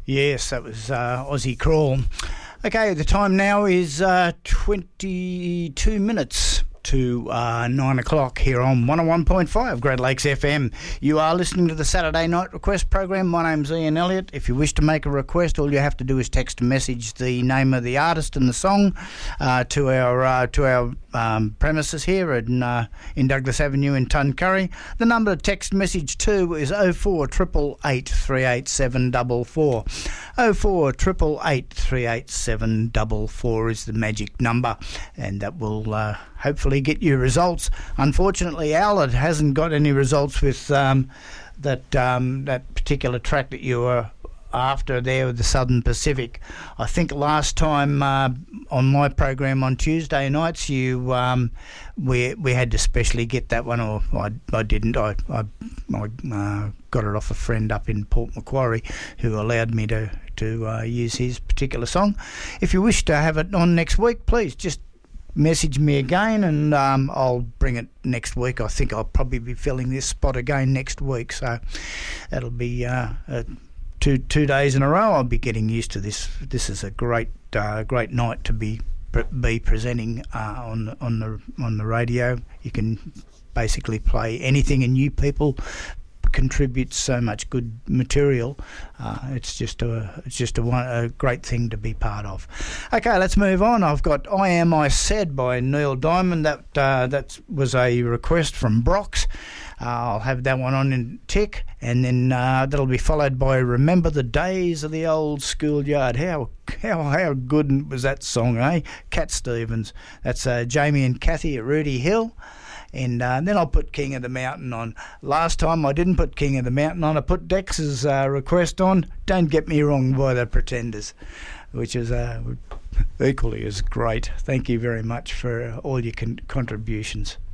Yes, that was Aussie Crawl. Okay, the time now is 22 minutes to 9 o'clock here on 101.5 Great Lakes FM. You are listening to the Saturday Night Request program. My name's Ian Elliott. If you wish to make a request, all you have to do is text a message, the name of the artist and the song, to our premises here in Douglas Avenue in Tuncurry. The number to text message to is 0488 38744. 0488 38744 is the magic number, and that will hopefully get you results. Unfortunately, Al, hasn't got any results with that particular track that you were after there with the Southern Pacific. I think last time on my program on Tuesday nights, we had to specially get that one, or I didn't. I got it off a friend up in Port Macquarie who allowed me to use his particular song. If you wish to have it on next week, please just message me again, and I'll bring it next week. I think I'll probably be filling this spot again next week, so that'll be two days in a row. I'll be getting used to this. This is a great night to be presenting on the radio. You can basically play anything, and you people contribute so much good material. It's just a great thing to be part of. Okay, let's move on. I've got "I Am I Said" by Neil Diamond. That was a request from Brox. I'll have that one on in tick, and then that'll be followed by "Remember the Days of the Old Schoolyard." How good was that song, eh? Cat Stevens. That's Jamie and Kathy at Rudy Hill. And then I'll put "King of the Mountain" on. Last time I didn't put "King of the Mountain" on. I put Dex's request on, "Don't Get Me Wrong" by the Pretenders, which is equally as great. Thank you very much for all your contributions.